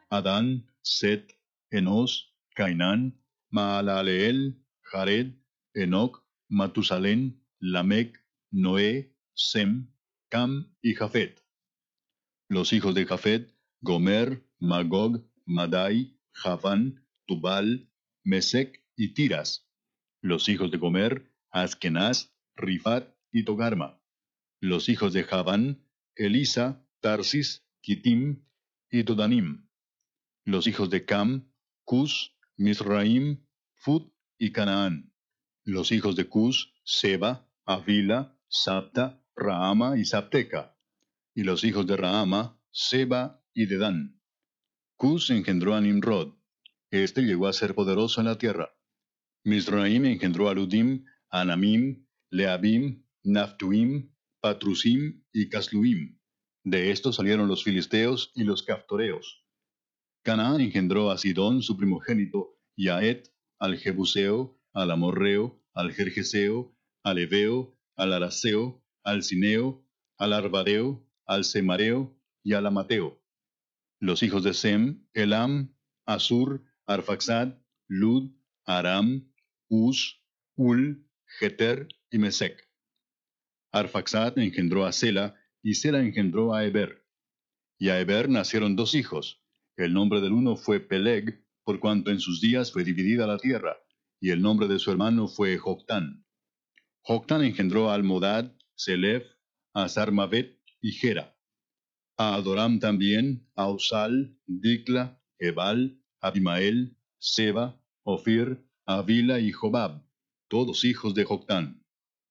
Adán, Set, Enos, Cainán, Maalaleel, Jared, Enoc, Matusalén, Lamec, Noé, Sem, Cam y Jafet. Los hijos de Jafet: Gomer, Magog, Madai, Javán, Tubal, Mesec y Tiras. Los hijos de Gomer: Askenaz, Rifat y Togarma. Los hijos de Javán: Elisa, Tarsis, Kitim y Dodanim. Los hijos de Cam: Cus, Misraim, Fut y Canaán. Los hijos de Cus: Seba, Avila, Sabta, Raama y Sabteca. Y los hijos de Raama: Seba y Dedán. Cus engendró a Nimrod. Este llegó a ser poderoso en la tierra. Misraim engendró a Ludim, Anamim, Leabim, Naftuim, Patrusim y Casluim. De estos salieron los filisteos y los caftoreos. Canaán engendró a Sidón, su primogénito, y a Et, al Jebuseo, al Amorreo, al Jerjeseo, al Eveo, al Araseo, al Cineo, al Arbareo, al Semareo y al Amateo. Los hijos de Sem: Elam, Asur, Arfaxad, Lud, Aram, Uz, Ul, Geter y Mesec. Arfaxad engendró a Sela, y Sela engendró a Eber. Y a Eber nacieron dos hijos. El nombre del uno fue Peleg, por cuanto en sus días fue dividida la tierra, y el nombre de su hermano fue Joctán. Joctán engendró a Almodad, Selef, a Sarmavet y Gera. A Adoram también, a Usal, Dicla, Ebal, Abimael, Seba, Ofir, Avila y Jobab, todos hijos de Joctán.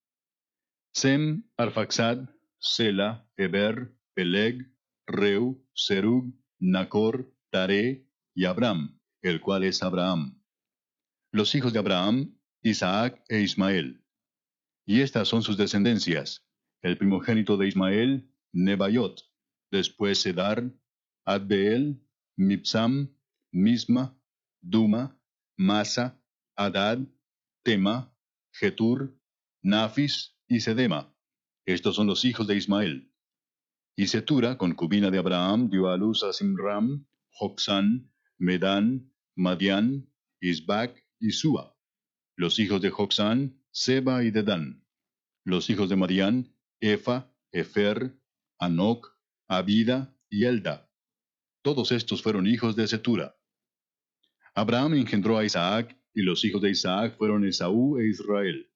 Sem, Arfaxad, Sela, Eber, Peleg, Reu, Serug, Nacor, Tare y Abram, el cual es Abraham. Los hijos de Abraham: Isaac e Ismael. Y estas son sus descendencias: el primogénito de Ismael, Nebaiot; después Sedar, Adbeel, Mibsam, Misma, Duma, Masa, Adad, Tema, Getur, Nafis y Sedema. Estos son los hijos de Ismael. Y Setura, concubina de Abraham, dio a luz a Simram, Joxán, Medán, Madián, Isbac y Sua. Los hijos de Joxán: Seba y Dedán. Los hijos de Madián: Efa, Efer, Anoc, Abida y Elda. Todos estos fueron hijos de Setura. Abraham engendró a Isaac, y los hijos de Isaac fueron Esaú e Israel.